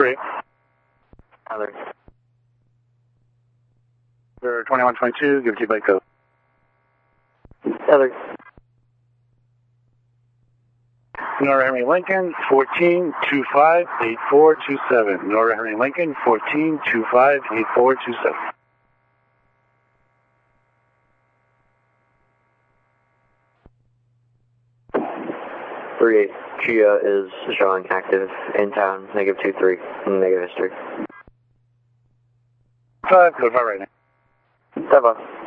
3. Tyler. 2122, give T by code. Tyler. Nora Henry Lincoln, 14258427. Nora Henry Lincoln, 14258427. 38. Gia is showing active in town, -23, negative history. 5, code 5 right now. 7.